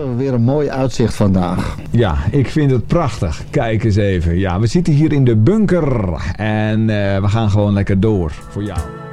hebben we weer een mooi uitzicht vandaag. Ja, ik vind het prachtig. Kijk eens even. Ja, we zitten hier in de bunker en we gaan gewoon lekker door voor jou.